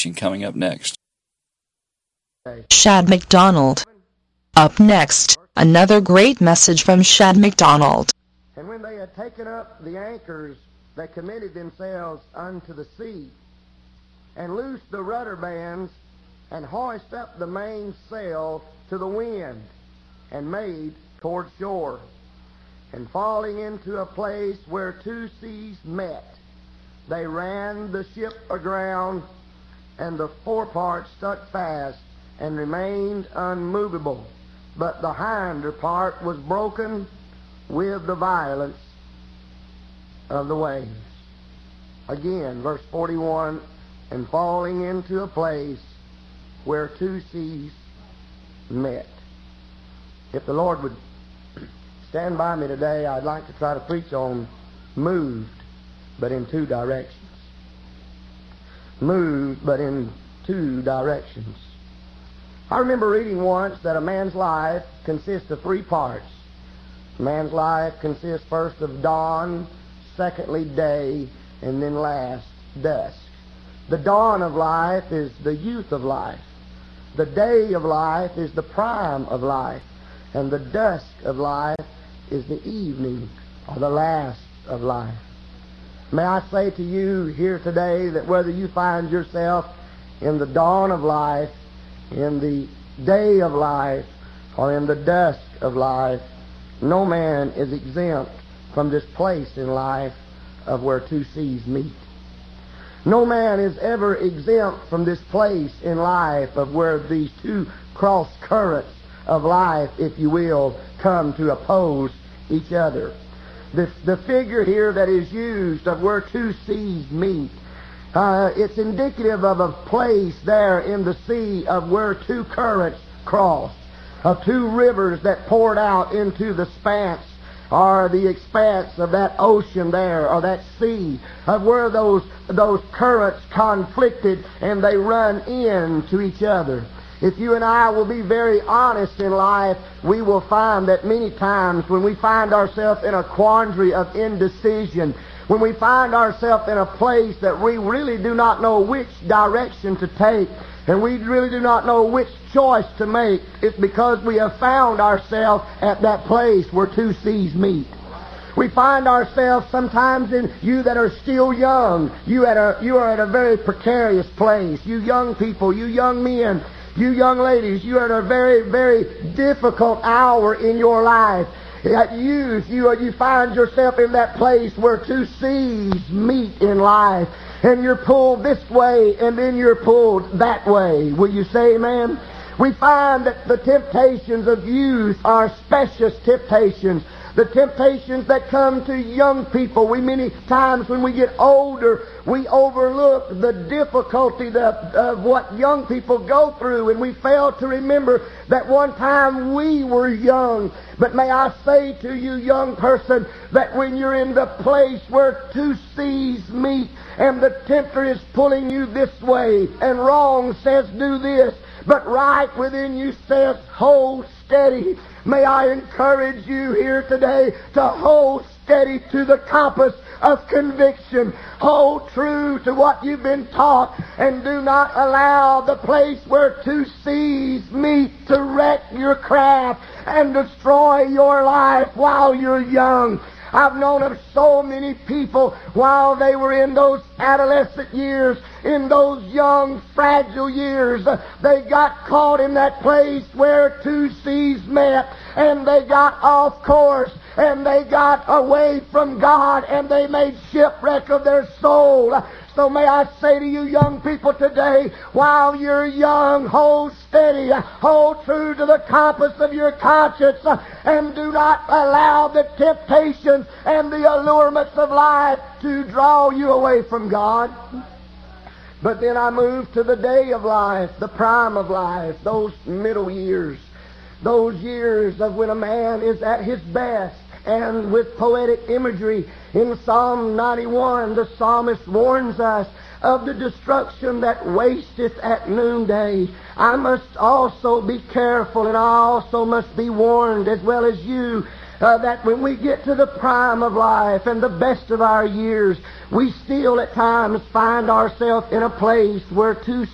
teaching coming up next. Shad McDonald. Up next, another great message from Shad McDonald. And when they had taken up the anchors, they committed themselves unto the sea, and loosed the rudder bands, and hoist up the mainsail to the wind, and made toward shore. And falling into a place where two seas met, they ran the ship aground, and the forepart stuck fast, and remained unmovable. But the hinder part was broken with the violence of the waves. Again, verse 41, and falling into a place where two seas met. If the Lord would stand by me today, I'd like to try to preach on moved, but in two directions. Moved, but in two directions. I remember reading once that a man's life consists of three parts. A man's life consists first of dawn, secondly day, and then last dusk. The dawn of life is the youth of life. The day of life is the prime of life. And the dusk of life is the evening or the last of life. May I say to you here today that whether you find yourself in the dawn of life, in the day of life, or in the dusk of life, no man is exempt from this place in life of where two seas meet. No man is ever exempt from this place in life of where these two cross currents of life, if you will, come to oppose each other. The figure here that is used of where two seas meet, it's indicative of a place there in the sea of where two currents crossed, of two rivers that poured out into the expanse or the expanse of that ocean there, or that sea, of where those currents conflicted and they run into each other. If you and I will be very honest in life, we will find that many times when we find ourselves in a quandary of indecision, when we find ourselves in a place that we really do not know which direction to take, and we really do not know which choice to make, it's because we have found ourselves at that place where two seas meet. We find ourselves sometimes in, you that are still young, you are at a very precarious place. You young people, you young men, you young ladies, you are at a very, very difficult hour in your life. At youth, you find yourself in that place where two seas meet in life. And you're pulled this way, and then you're pulled that way. Will you say amen? We find that the temptations of youth are specious temptations. The temptations that come to young people, we many times when we get older, we overlook the difficulty of what young people go through, and we fail to remember that one time we were young. But may I say to you, young person, that when you're in the place where two seas meet, and the tempter is pulling you this way, and wrong says do this, but right within you says hold steady. May I encourage you here today to hold steady to the compass of conviction. Hold true to what you've been taught, and do not allow the place where two seas meet to wreck your craft and destroy your life while you're young. I've known of so many people while they were in those adolescent years, in those young, fragile years, they got caught in that place where two seas met, and they got off course, and they got away from God, and they made shipwreck of their soul. So may I say to you young people today, while you're young, hold steady, hold true to the compass of your conscience, and do not allow the temptations and the allurements of life to draw you away from God. But then I move to the day of life, the prime of life, those middle years, those years of when a man is at his best. And with poetic imagery, in Psalm 91, the psalmist warns us of the destruction that wasteth at noonday. I must also be careful, and I also must be warned, as well as you, that when we get to the prime of life and the best of our years, we still at times find ourselves in a place where two